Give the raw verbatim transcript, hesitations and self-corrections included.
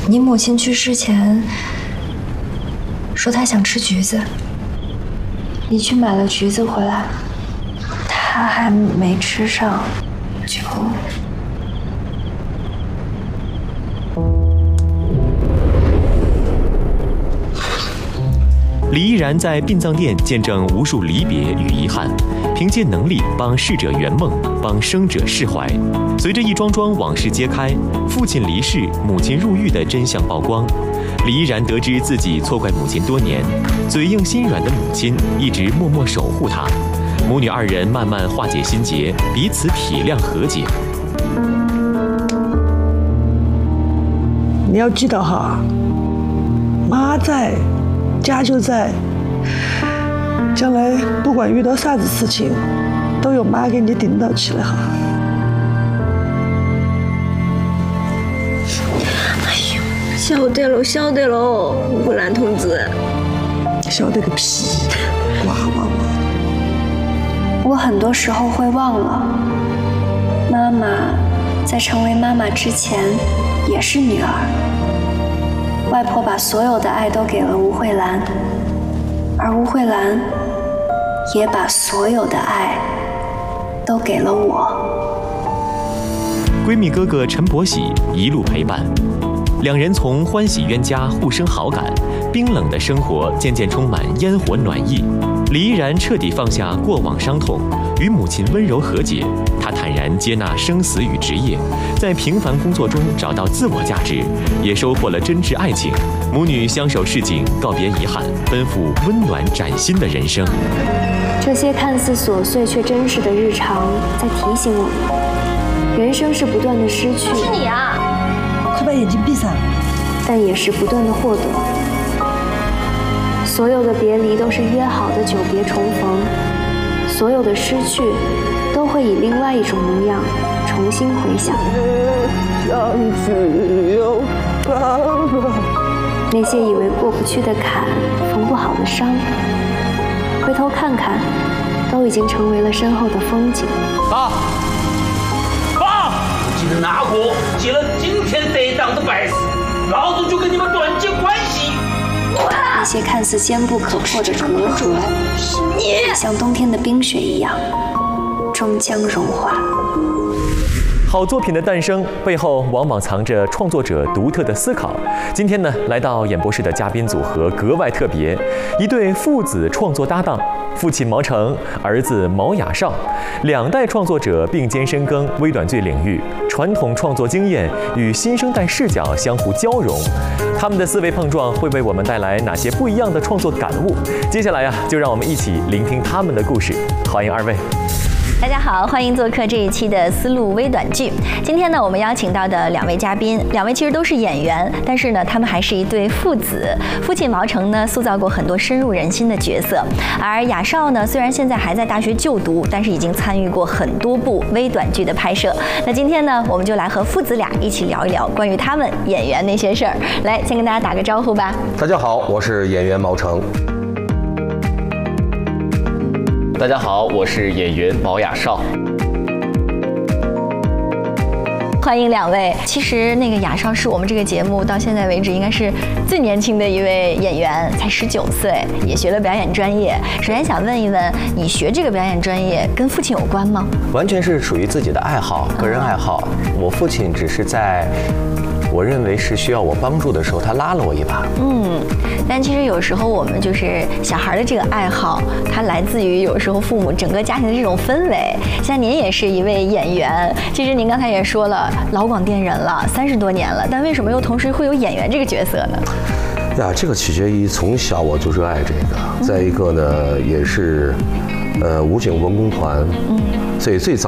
你母亲去世前说她想吃橘子，你去买了橘子回来，她还没吃上，就…… 李依然在殡葬店见证无数离别与遗憾，凭借能力帮逝者圆梦，帮生者释怀。随着一桩桩往事揭开，父亲离世、母亲入狱的真相曝光，李依然得知自己错怪母亲多年，嘴硬心软的母亲一直默默守护她。母女二人慢慢化解心结，彼此体谅和解。 你要记得哈，妈在。家就在，将来不管遇到啥子事情，都有妈给你顶到起来哈。 哎呦，晓得喽，晓得喽，吴兰同志。 晓得个屁！哇哇哇！ 我很多时候会忘了，妈妈在成为妈妈之前也是女儿。外婆把所有的爱都给了吴慧兰，而吴慧兰也把所有的爱都给了我。 闺蜜哥哥陈伯喜一路陪伴，两人从欢喜冤家互生好感，冰冷的生活渐渐充满烟火暖意。李依然彻底放下过往伤痛，与母亲温柔和解。她坦然接纳生死与职业，在平凡工作中找到自我价值，也收获了真挚爱情。母女相守市井，告别遗憾，奔赴温暖崭新的人生。 这些看似琐碎却真实的日常，在提醒我们，人生是不断的失去。 是你啊！ 快把眼睛闭上。 但也是不断的获得。所有的别离都是约好的久别重逢，所有的失去都会以另外一种模样重新回响。 像只有爸爸。 那些以为过不去的坎，缝不好的伤，回头看看，都已经成为了身后的风景。 爸，爸，今日哪个接了今天这档子白事，老子就跟你们断绝关系。 那些看似坚不可破的隔阂，像冬天的冰雪一样，终将融化。 好作品的诞生背后，往往藏着创作者独特的思考。今天呢，来到演播室的嘉宾组合格外特别，一对父子创作搭档，父亲毛成，儿子毛雅少，两代创作者并肩深耕微短剧领域，传统创作经验与新生代视角相互交融。他们的思维碰撞会为我们带来哪些不一样的创作感悟？接下来呀、啊，就让我们一起聆听他们的故事。欢迎二位。 大家好，欢迎做客这一期的丝路微短剧。今天呢，我们邀请到的两位嘉宾，两位其实都是演员，但是呢，他们还是一对父子。父亲毛成呢，塑造过很多深入人心的角色，而雅少呢，虽然现在还在大学就读，但是已经参与过很多部微短剧的拍摄。那今天呢，我们就来和父子俩一起聊一聊关于他们演员那些事儿。来，先跟大家打个招呼吧。 大家好，我是演员毛成。 大家好，我是演员毛雅少。 欢迎两位。其实那个雅少是我们这个节目到现在为止应该是最年轻的一位演员，才十九岁，也学了表演专业。首先想问一问，你学这个表演专业跟父亲有关吗？ 完全是属于自己的爱好，个人爱好。我父亲只是在我认为是需要我帮助的时候，他拉了我一把。 嗯，但其实有时候我们就是小孩的这个爱好，它来自于有时候父母整个家庭的这种氛围。像您也是一位演员，其实您刚才也说了，老广电人了，三十多年了，但为什么又同时会有演员这个角色呢？ 呀，这个取决于从小我就热爱这个，再一个呢，也是，呃，武警文工团，嗯，所以最早